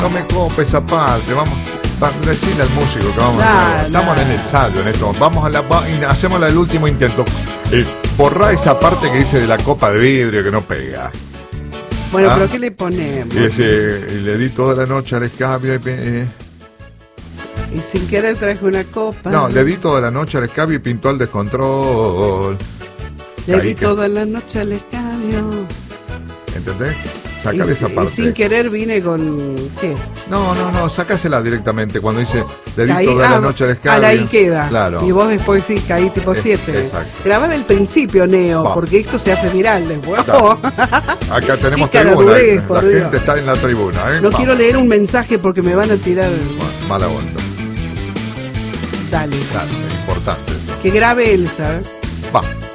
No me copes esa parte, vamos. Decirle al músico que vamos a estamos en el ensayo en esto. Vamos a hacemos el último intento. Borrá esa parte que dice de la copa de vidrio que no pega. Bueno, pero ¿qué le ponemos? Le di toda la noche al escabio y sin querer traje una copa. No, le di toda la noche al escabio y pintó al descontrol. Le di toda la noche al escabio. ¿Entendés? Sácale esa parte. Y sin querer vine con... ¿qué? No, sácasela directamente. Cuando dice, le di toda la noche al escabio. Ahí queda. Claro. Y vos después sí, caí tipo 7. Exacto. Grabá del principio, Neo, porque esto se hace viral después. Claro. Acá tenemos tribuna. La gente está en la tribuna. No quiero leer un mensaje porque me van a tirar... Mala onda. Dale. Claro, es importante. Que grabe Elsa. Va.